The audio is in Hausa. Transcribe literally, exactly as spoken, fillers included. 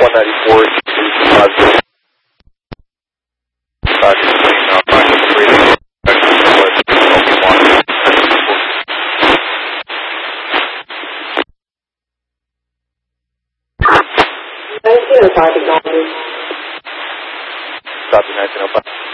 one ninety-four, positive. Roger, plane, uh, five three, nineteen oh five, acknowledged. Copy nineteen oh five.